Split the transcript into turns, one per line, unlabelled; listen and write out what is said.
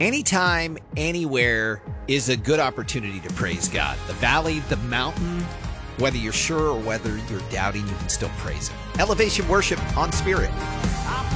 Anytime, anywhere is a good opportunity to praise God. The valley, the mountain, whether you're sure or whether you're doubting, you can still praise Him. Elevation Worship on Spirit.